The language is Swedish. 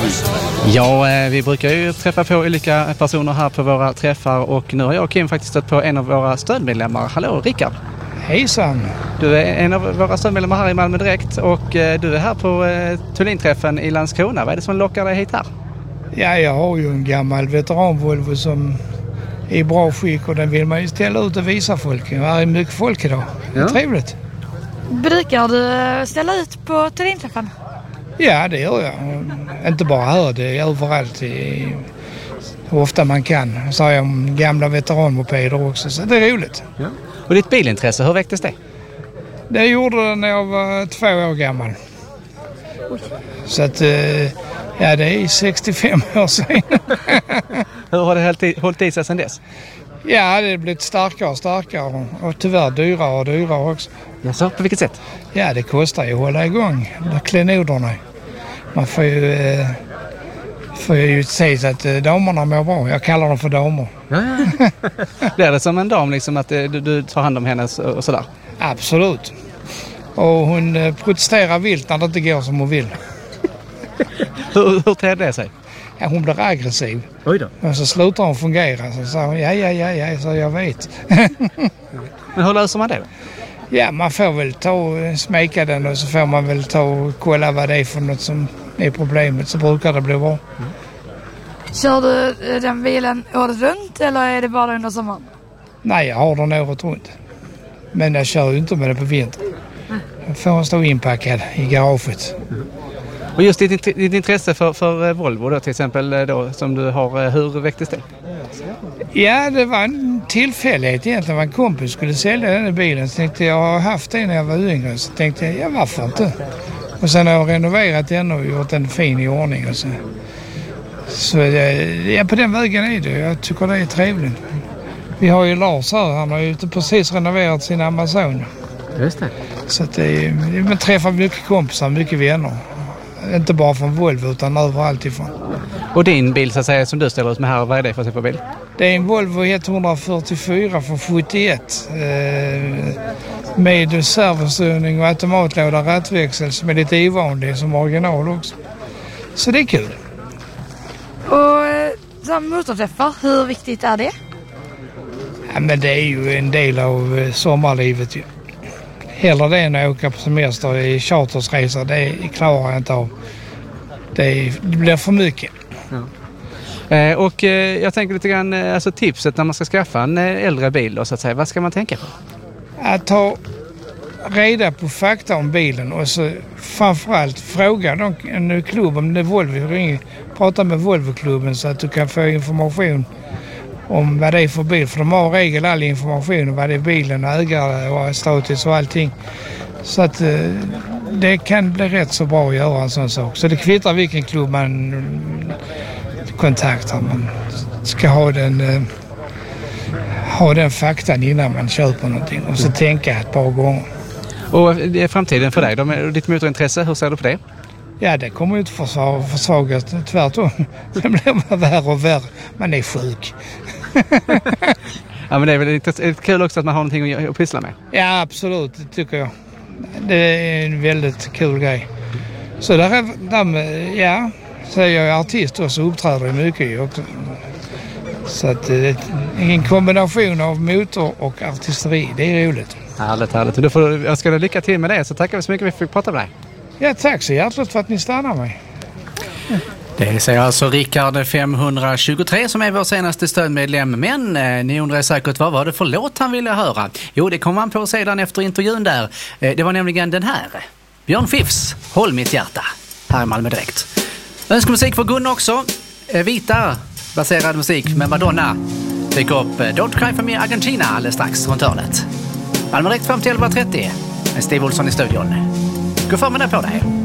Ja, vi brukar ju träffa på olika personer här på våra träffar och nu har jag och Kim faktiskt stött på en av våra stödmedlemmar. Hallå, Rickard. Hejsan. Du är en av våra stödmedlemmar här i Malmö Direkt och du är här på Thulinträffen i Landskrona. Vad är det som lockar dig hit här? Ja, jag har ju en gammal veteran-Volvo som är i bra skick och den vill man ju ställa ut och visa folk. Här är mycket folk idag. Det är trevligt. Brukar du ställa ut på Thulinträffen? Ja, det gör jag. Inte bara här, det är överallt. Hur ofta man kan. Så har jag om gamla veteranmopeder också, så det är roligt. Ja. Och ditt bilintresse, hur väcktes det? Det gjorde det när jag var 2 år gammal. Så att, ja, det är 65 år sedan. Hur har det hållit i sig sedan dess? Ja, det har blivit starkare och starkare och tyvärr dyrare och dyrare också. Ja, så på vilket sätt? Ja, det kostar ju att hålla igång klenoderna. Man får ju se så att damerna mår bra. Jag kallar dem för damer. Ja. Det är det som en dam liksom att du tar hand om henne och sådär? Absolut. Och hon protesterar vilt när det inte går som hon vill. Hur ter det sig? Ja, hon blir aggressiv. Oj då. Och så slutar hon fungera. Så sa hon, ja, så jag vet. Men hur löser man det? Ja, man får väl ta och smeka den och så får man väl ta och kolla vad det är för något som är problemet. Så brukar det bli bra. Kör du den bilen året runt eller är det bara under sommaren? Nej, jag har den året runt. Men jag kör ju inte med den på vintern. Jag får stå inpackad i garaget. Och just ditt intresse för Volvo då, till exempel då, som du har, hur väcktes det? Ja, det var en tillfällighet egentligen. Det var en kompis skulle sälja den bilen. Så tänkte jag har haft den när jag var yngre. Så tänkte jag, ja varför inte? Och sen har jag renoverat den och gjort den fin i ordning. Och så ja, på den vägen är det. Jag tycker det är trevligt. Vi har ju Lars här. Han har ju precis renoverat sin Amazon. Just det. Så att man träffar mycket kompisar, mycket vänner. Inte bara från Volvo utan överallt ifrån. Och din bil så att säga, som du ställer oss med här, vad är det för typ av bil? Det är en Volvo 144 från 71 med servostyrning och automatlåda rattväxel som är lite ovanlig som original också. Så det är kul. Och motorträffar, hur viktigt är det? Ja, men det är ju en del av sommarlivet ju. Hellre det än att åka på semester i chartersresor, det klarar jag inte av. Det blir för mycket. Ja. Och jag tänker lite grann, alltså tipset när man ska skaffa en äldre bil då, så att säga, vad ska man tänka på? Att ta reda på fakta om bilen och så framförallt fråga en klubb om det är Volvo. Prata med Volvo-klubben så att du kan få information om vad det är för bil. För de har regel all information om vad det är bilen, ägare och status och allting. Så att det kan bli rätt så bra att göra en sån sak. Så det kvittar vilken klubb man kontaktar. Man ska ha den faktan innan man köper någonting. Och så tänka ett par gånger. Och det är framtiden för dig då, med ditt motorintresse, hur ser du på det? Ja, det kommer ju inte försvagas. Tvärtom. Det blir värre och värre. Man är sjuk. Ja, men det är väl kul också att man har någonting att pyssla med. Ja, absolut. Det tycker jag. Det är en väldigt kul grej. Så så är jag artist och så uppträder jag mycket också. Så att det är en kombination av motor och artisteri. Det är roligt. Härligt. Du får önska dig lycka till med det, så tackar vi så mycket för att vi fick prata med dig. Ja, tack så hjärtligt för att ni stannar mig. Det säger alltså Rickard 523 som är vår senaste stödmedlem. Men ni undrar säkert vad var det för låt han ville höra? Jo, det kom han på sedan efter intervjun där. Det var nämligen den här. Björn Skifs, Håll mitt hjärta. Här i Malmö Direkt. Önskemusik för Gunnar också. Vita baserad musik med Madonna. Dyker upp Don't Cry For Me Argentina alldeles strax runt hörnet. Malmö Direkt fram till 11.30 med Steve Olsson i studion. Gå för med det på dig.